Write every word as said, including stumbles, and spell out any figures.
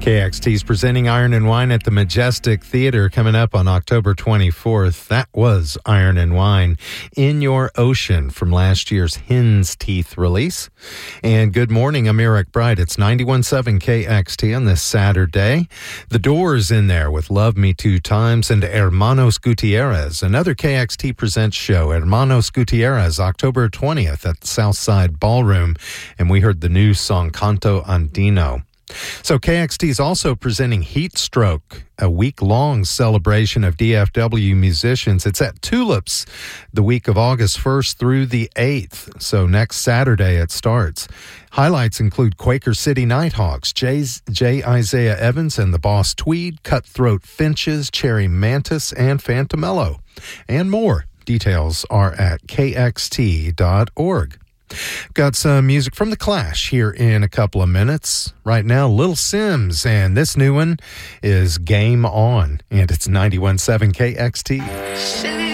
K X T is presenting Iron and Wine at the Majestic Theater coming up on October twenty-fourth. That was Iron and Wine, In Your Ocean, from last year's Hen's Teeth release. And good morning, I'm Eric Bright. It's ninety-one point seven K X T on this Saturday. The Doors in there with Love Me Two Times and Hermanos Gutierrez, another K X T Presents show. Hermanos Gutierrez, October twentieth at the Southside Ballroom. And we heard the new song Canto Andino. So K X T is also presenting Heat Stroke, a week-long celebration of D F W musicians. It's at Tulips the week of August first through the eighth. So next Saturday it starts. Highlights include Quaker City Nighthawks, Jay's, J. Isaiah Evans and the Boss Tweed, Cutthroat Finches, Cherry Mantis, and Fantamello, and more. Details are at K X T dot org. Got some music from The Clash here in a couple of minutes. Right now, Little Sims, and this new one is Game On, and it's ninety-one point seven K X T.